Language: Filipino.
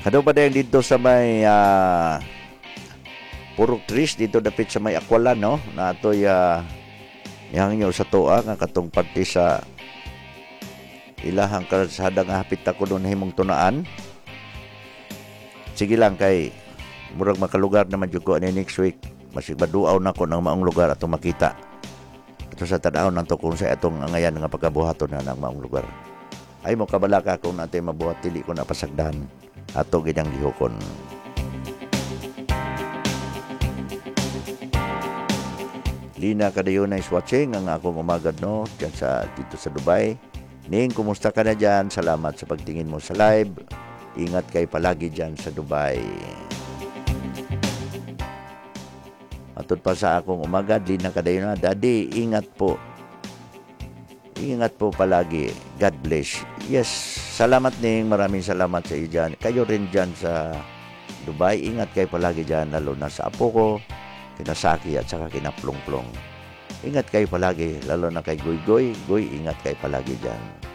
Kado ba dahil dito sa may Purok Tris, dito dapit sa may Akwalan, no? Na ito'y ihangyo sa toa, nga katong parte sa ilahang kalsada nga hapit ako doon himong tunaan. Sige lang kay murag makalugar naman jud ko ani next week. Masig maduaw na ko ng maong lugar atong makita. Ito sa tanaw nang to kung sa atong angayan nga pagkabuhaton na ng maong lugar. Ay mo kabalaka kung natay mabuhat dili ko napasagdan ato ginyang lihokon. Lina kadayon is watching ang akong umagad, no, dyan sa dito sa Dubai. Ning, kumusta ka na dyan? Salamat sa pagtingin mo sa live. Ingat kay palagi dyan sa Dubai. Matod pa sa akong umagad, Lina kadayon na, Daddy, ingat po. Ingat po palagi. God bless. Yes, salamat Ning. Maraming salamat sa iyo dyan. Kayo rin dyan sa Dubai. Ingat kay palagi dyan, lalo na sa apo ko, kinasaki at saka kinaplong-plong. Ingat kayo palagi, lalo na kay Goy Goy. Goy, ingat kayo palagi dyan.